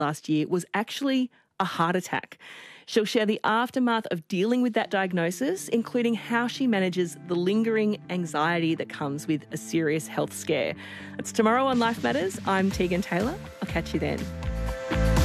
last year was actually a heart attack. She'll share the aftermath of dealing with that diagnosis, including how she manages the lingering anxiety that comes with a serious health scare. It's tomorrow on Life Matters. I'm Tegan Taylor. I'll catch you then.